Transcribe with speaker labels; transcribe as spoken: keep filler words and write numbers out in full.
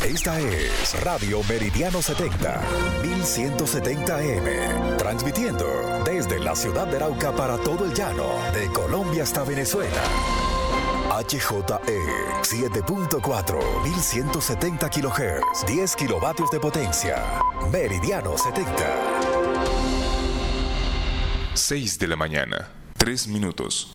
Speaker 1: Esta es Radio Meridiano setenta, mil ciento setenta A M, transmitiendo desde la ciudad de Arauca para todo el llano, de Colombia hasta Venezuela. H J E siete punto cuatro, mil ciento setenta kilohertz, diez kilovatios de potencia. Meridiano setenta.
Speaker 2: seis de la mañana, tres minutos.